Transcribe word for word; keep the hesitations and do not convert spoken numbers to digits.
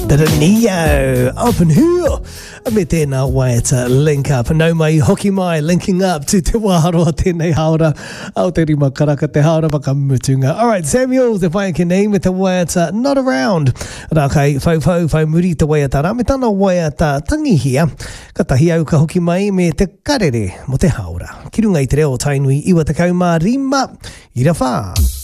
Neo up and here me tēnā waiata link up nau mai hoki mai linking up to te wāroa tēnei haora Aotearoa karaka te haora whakamutunga. Alright, Samuel te whai ke nei me te waiata not around rā kai whau whau whau muri te waiata rā me tāna waiata tangihia ka tahi au ka hoki mai me te karere mo te haora ki runga i te reo tainui iwa te kaumā rima i ra whā.